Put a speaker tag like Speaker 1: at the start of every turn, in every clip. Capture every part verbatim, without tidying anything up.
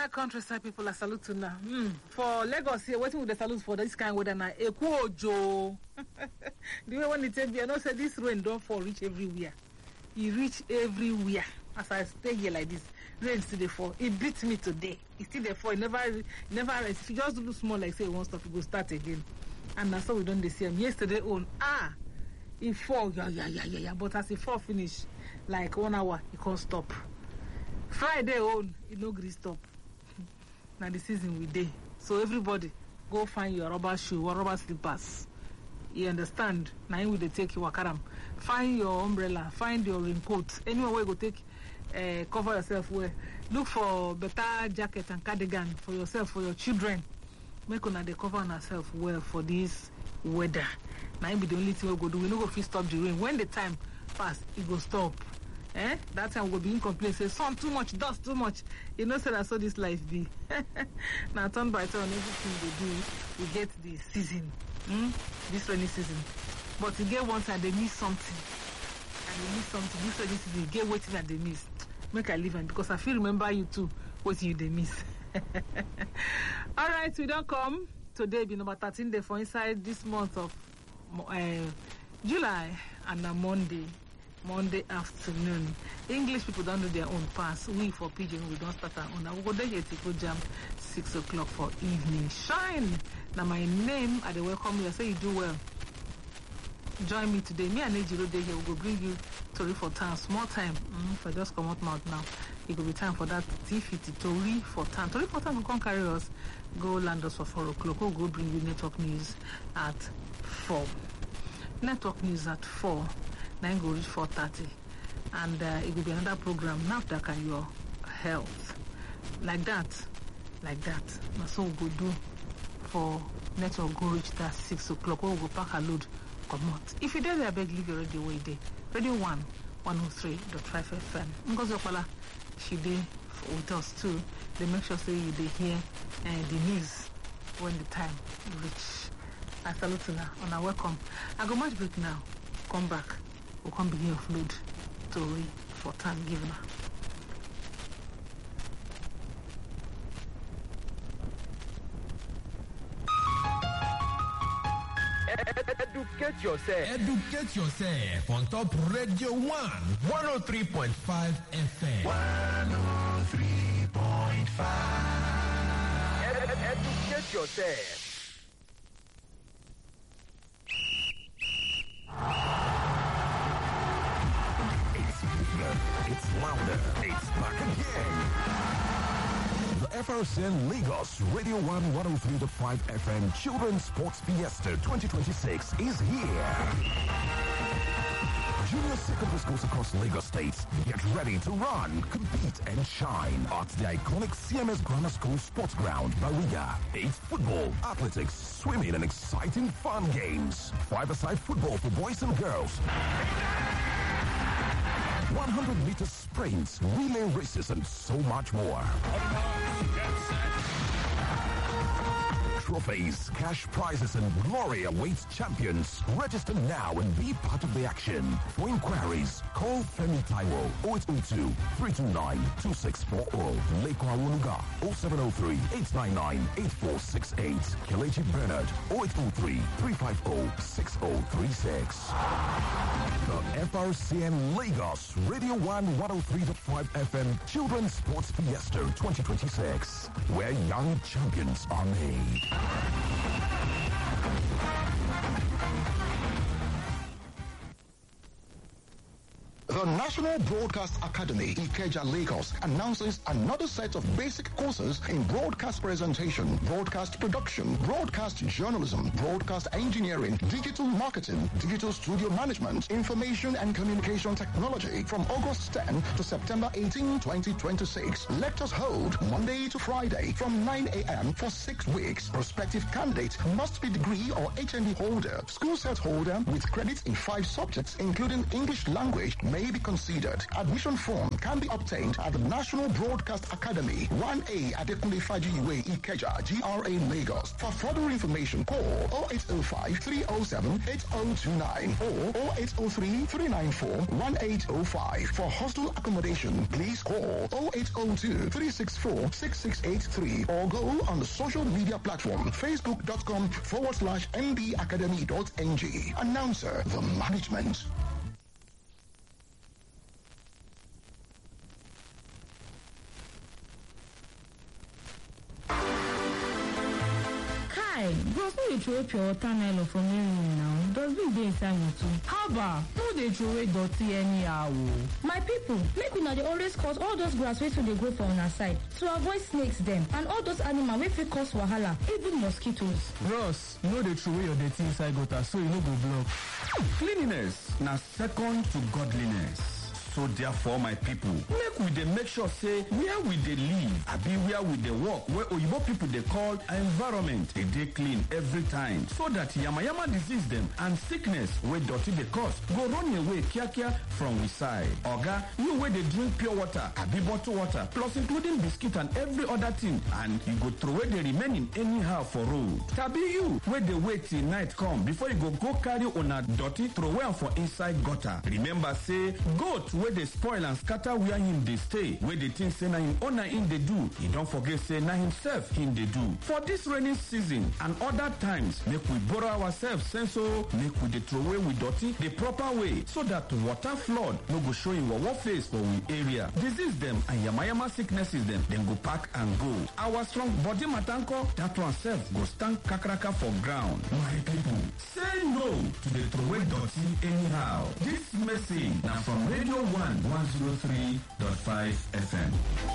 Speaker 1: my countryside people, I salute you now. Mm. For Lagos here, waiting with the salute for this kind of weather now. Ekwojo. The way when it take me, I know say this rain don't fall reach everywhere. It reach everywhere. As I stay here like this, rain still dey fall. It beat me today. It still dey fall. It never, it never rest. If you just do small like say you want stuff, it go start again. And that's how we don't see them. Yesterday on ah, it fall yeah yeah yeah yeah yeah. But as it fall finish, like one hour, it can't stop. Friday on, it no gree stop. Now the season we day, so everybody go find your rubber shoe or rubber slippers. You understand? Now we they take your wakaram. Find your umbrella, find your raincoat. Anywhere where you go take, uh, cover yourself well. Look for better jacket and cardigan for yourself, for your children. Make una they cover ourselves well for this weather. Now be the only thing we go do. We no go fit stop the rain. When the time pass, it go stop. Eh? That time we'll be in complaint, say sun too much, dust too much. You know, say I saw this life be. Now turn by turn, everything we do, we get the season. Mm? This rainy season. But you get one time they miss something. And they miss something. This rainy season, you get waiting and they miss. Make I leave them because I feel remember you too, what you they miss. Alright, we don't come. Today be number thirteen day for inside this month of uh, July and a Monday. Monday afternoon. English people don't do their own pass. We for Pigeon, we don't start our own. I will go there here to go jam six o'clock for evening shine. Now my name, I the welcome you. I say you do well. Join me today. Me and Ejiro Day here will go bring you Tori for town. Small time. Mm, if I just come out mouth now, it will be time for that T fifty Tori for town. Tori for town will come carry us. Go land us for four o'clock. We'll go bring you network news at four. Network news at four. Nine go reach four thirty, and uh, it will be another program. NAFDAC and your health, like that, like that. That's what we go do for network go reach that six o'clock. We go pack a load, come out. If you dare, I beg leave your radio way day. Radio one, one oh three dot five F M. Ngozi Opala, she dey with us too. They make sure say you dey hear uh, the news when the time reach. I salute you now, and I welcome. I go much break now. Come back. We'll come begin offload Tori for time given.
Speaker 2: Educate yourself.
Speaker 3: Educate yourself on top Radio One, one oh three point five F M.
Speaker 2: one oh three point five. Ed- ed- educate yourself.
Speaker 4: It's louder. It's back again. The F R C N Lagos Radio one one oh three point five F M Children's Sports Fiesta twenty twenty-six is here. Junior secondary schools across Lagos State get ready to run, compete, and shine at the iconic C M S Grammar School Sports Ground, Bariga. It's football, athletics, swimming, and exciting fun games. Five-a-side football for boys and girls. one hundred meter sprints, relay races, and so much more. Trophies, cash prizes, and glory awaits champions. Register now and be part of the action. For inquiries, call Femi Taiwo oh eight oh two, three two nine, two six four oh. Leko Arunuga oh seven oh three, eight nine nine, eight four six eight. Kelechi Bernard oh eight oh three, three five oh, six oh three six. The F R C N Lagos Radio one one oh three point five F M Children's Sports Fiesta twenty twenty-six, where young champions are made.
Speaker 5: The National Broadcast Academy, Ikeja, Lagos, announces another set of basic courses in broadcast presentation, broadcast production, broadcast journalism, broadcast engineering, digital marketing, digital studio management, information and communication technology from August tenth to September eighteenth, twenty twenty-six. Lectures hold Monday to Friday from nine a.m. for six weeks. Prospective candidate must be degree or H N D holder, school set holder with credits in five subjects, including English language, may may be considered. Admission form can be obtained at the National Broadcast Academy, one A Adekunle Fajiwe Ikeja, G R A Lagos. For further information, call oh eight oh five, three oh seven, eight oh two nine or oh eight oh three, three nine four, one eight oh five. For hostel accommodation, please call oh eight oh two, three six four, six six eight three or go on the social media platform facebook.com forward slash mbacademy.ng. Announcer, the management.
Speaker 6: Bros, no dey throw away pure water nylon from your room now. Dustbin dey inside me too. Haba, no dey throw away dirty anyhow o.
Speaker 7: My people, make una dey always cut all those grass wey too dey grow for una side to avoid snakes dem and all those animals wey fit cause wahala, even mosquitoes.
Speaker 8: Bros, no dey throw away your dirty inside gutter so e no go block.
Speaker 9: Cleanliness na second to godliness. So therefore, my people, make we dey make sure say where we dey live, abi where we dey work, where oyibo people dey call environment, e dey clean every time, so that yamayama disease dem and sickness wey dirty dey cause go run away kiakia from we side. Oga, you wey dey drink pure water, abi bottled water, plus including biscuit and every other thing, and you go throw away the remaining anyhow for road. Tabi you wey dey wait till night come before you go go carry una dirty throw away am for inside gutter. Remember say goat wey dey spoil and scatter where him dey stay, wey dey think say na him owner him dey do, he don forget say na himself him dey do. For this rainy season and other times, make we borrow ourselves sense o, make we dey throw away we dirty the proper way, so that water flood no go show him wawa face for we area. Disease dem and yamayama sicknesses dem, dem go pack and go. Our strong body matanko, that one self go stand kakaraka for ground. My people, say no to the throw away dirty anyhow. This message na from Radio One one oh three point five F M.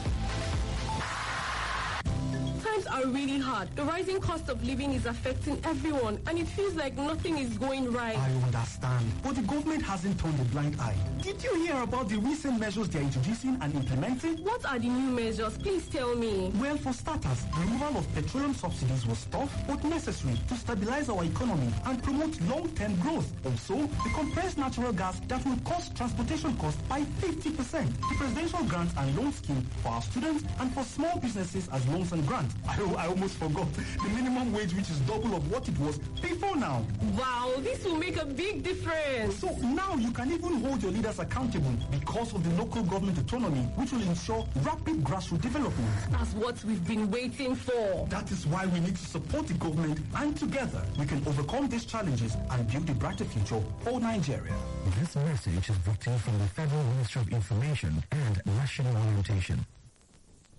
Speaker 10: Times are really hard. The rising cost of living is affecting everyone, and it feels like nothing is going right.
Speaker 11: I understand, but the government hasn't turned a blind eye. Did you hear about the recent measures they're introducing and implementing?
Speaker 10: What are the new measures? Please tell me.
Speaker 11: Well, for starters, removal of petroleum subsidies was tough but necessary to stabilize our economy and promote long-term growth. Also, the compressed natural gas that will cost transportation costs by fifty percent. The presidential grants and loan scheme for our students and for small businesses as loans and grants. I, I almost forgot. The minimum wage, which is double of what it was before now.
Speaker 10: Wow, this will make a big difference.
Speaker 11: So now you can even hold your leaders accountable because of the local government autonomy, which will ensure rapid grassroots development.
Speaker 10: That's what we've been waiting for.
Speaker 11: That is why we need to support the government, and together we can overcome these challenges and build a brighter future for Nigeria.
Speaker 12: This message is brought to you from the Federal Ministry of Information and National Orientation.